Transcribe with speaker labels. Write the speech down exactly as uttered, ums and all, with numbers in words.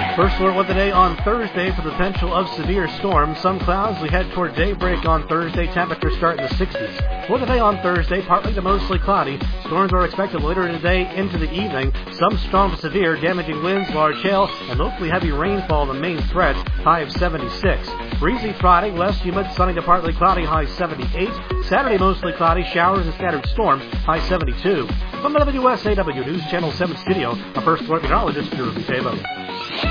Speaker 1: First alert with the day on Thursday for the potential of severe storms. Some clouds. We head toward daybreak on Thursday. Temperatures start in the sixties. For the day on Thursday, partly to mostly cloudy. Storms are expected later in the day into the evening. Some strong to severe, damaging winds, large hail, and locally heavy rainfall the main threats. High of seventy-six. Breezy Friday, less humid, sunny to partly cloudy, high seventy-eight. Saturday, mostly cloudy, showers and scattered storms, high seventy-two. From the W S A W News Channel seven studio, a First Alert meteorologist, Drew Butabo.